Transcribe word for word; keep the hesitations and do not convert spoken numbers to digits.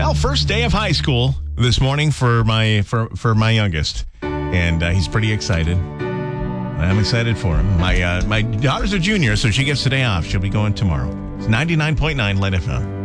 Well, first day of high school this morning for my for, for my youngest, and uh, he's pretty excited. I'm excited for him. My uh, my daughter's a junior, so she gets the day off. She'll be going tomorrow. It's ninety-nine point nine Light F M.